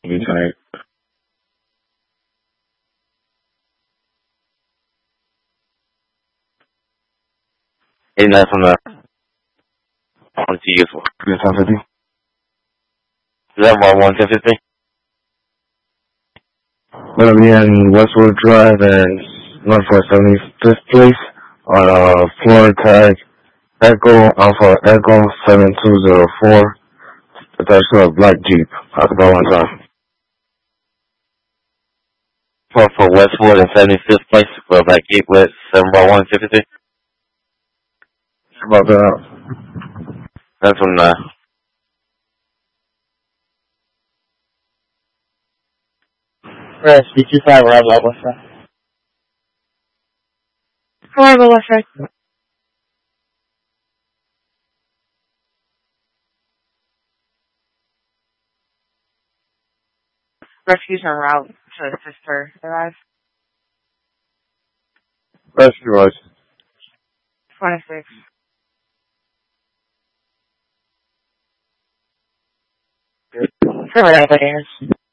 type. And that's on the on TS1. Yes, 150. Is that about 150? Gonna be in Westwood Drive and Northwest 75th Place on floor tag Echo Alpha Echo 7204. Attached to a black Jeep. Talk about one time. For Westwood and 75th Place for Black Jeep with 7 by 153. About that. That's on the Press B25, Rob, what's that? Hello, what's that? Rescues en route to sister arrive. Rescue license. 26. Sure, whatever it is.